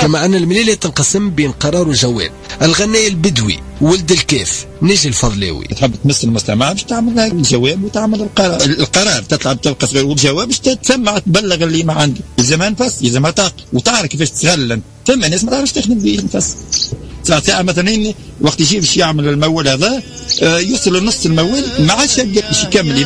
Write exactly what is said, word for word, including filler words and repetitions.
كما أن المليلة تنقسم بين قرار وجواب. الغناية البدوي ولد الكيف نيجي الفضلاوي تحب تمثل المستمع باش تعمل الجواب وتعمل القرار. القرار تطلع بطريقه صغيره والجواب باش تسمع تبلغ اللي ما عندك. يلزمها نفس يلزمها طاقه وتعرف كيفاش تستغل. ثم ناس ما تعرفش تخدم به نفس. ساعة مثلا وقت يجي باش يعمل المول هذا يوصل لنص المول ما عادش يقدر باش يكمل.